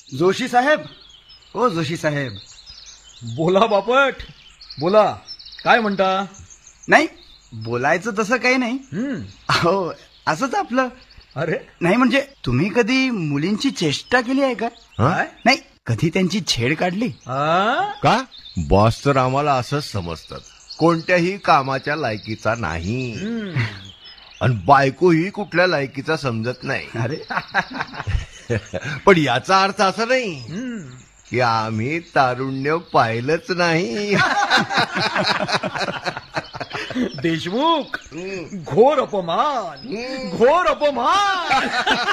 जोशी साहेब, ओ जोशी साहेब. बोला बापट, बोला. काय म्हणता? नाही, बोलायचं तसं काही नाही. हो, असंच आपलं. अरे नाही म्हणजे तुम्ही कधी मुलींची चेष्टा केली आहे का? नाही, कधी त्यांची छेड काढली का? बॉस तर आम्हाला असंच समजतात, कोणत्याही कामाच्या लायकीचा नाही. आणि बायको ही कुठल्या लायकीचा समजत नाही. अरे पण याचा अर्थ असा नाही की आम्ही तारुण्य पाहिलंच नाही. देशमुख, घोर अपमान, घोर अपमान.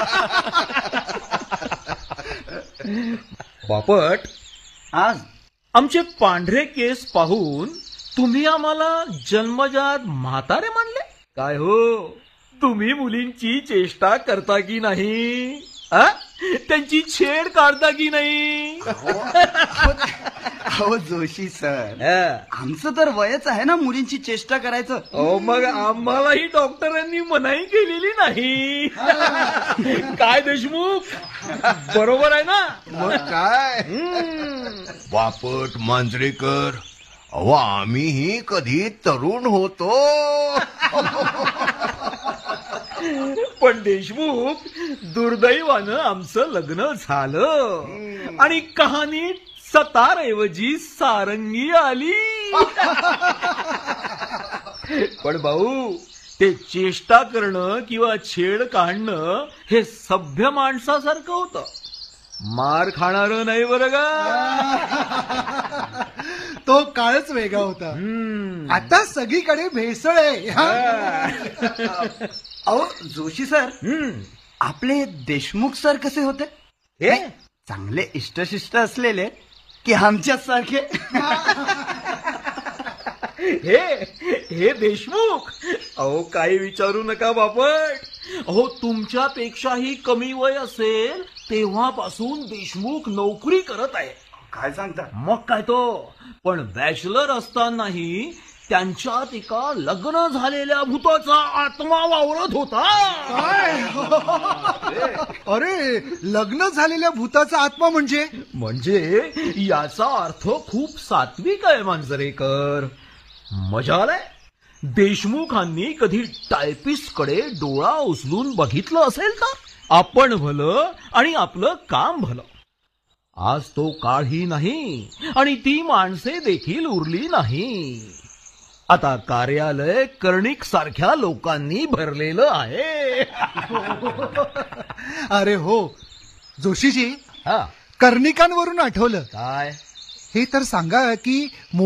बापट, आज आमचे पांढरे केस पाहून तुम्ही आम्हाला जन्मजात म्हातारे मानले काय? हो, तुम्ही मुलींची चेष्टा करता की नाही? त्यांची छेड काढता की नाही? हो जोशी सर, आमचं तर वयच आहे ना मुलींची चेष्टा करायचं. मग आम्हालाही डॉक्टरांनी मनाई केलेली नाही. काय देशमुख, बरोबर आहे ना? मग काय बापट, मांजरेकर, अहो आम्हीही कधी तरुण होतो. पण देशमुख, दुर्दैवानं आमचं लग्न झालं आणि कहाणी सतारऐवजी सारंगी आली. पण भाऊ, ते चेष्टा करणं किंवा छेड काढणं हे सभ्य माणसासारखं होतं, मार खाणारं नाही बरं का? तो काळच वेगळा होता. आता सगळीकडे भेसळ आहे. अहो जोशी सर, आपले देशमुख सर कसे होते? हे चांगले इष्टशिष्ट असलेले की आमच्याच सारखे? हे देशमुख, अहो काही विचारू नका बापट. अहो तुमच्यापेक्षाही कमी वय असेल तेव्हापासून देशमुख नोकरी करत आहे. काय सांगता? मग काय तो. पण बॅचलर असतानाही त्यांच्यात एका लग्न झालेल्या भूताचा आत्मा वावरत होता. अरे, लग्न झालेल्या भूताचा आत्मा म्हणजे याचा अर्थ खूप सात्विक आहे मांजरेकर. मजा आलाय. देशमुखांनी कधी टायपिस्ट कडे डोळा उचलून बघितलं असेल तर? आपण भलं आणि आपलं काम भलं. आज तो काळही नाही आणि ती माणसे देखील उरली नाही. आता कार्यालय कर्णिक सारख्या लोकांनी भरलेलं आहे. अरे हो जोशीजी, हा, कर्णिकांवरून आठवलं. काय? हे तर सांगा की